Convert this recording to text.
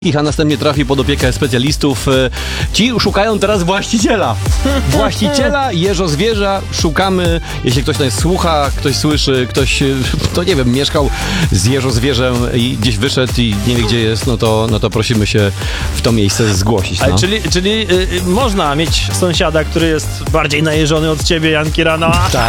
A następnie trafi pod opiekę specjalistów. Ci szukają teraz właściciela. Właściciela jeżozwierza szukamy. Jeśli ktoś nas słucha, ktoś słyszy, ktoś, to nie wiem, mieszkał z jeżozwierzem i gdzieś wyszedł i nie wie, gdzie jest, no to prosimy się w to miejsce zgłosić. No. Czyli można mieć sąsiada, który jest bardziej najeżony od ciebie, Jan Kirano. Tak.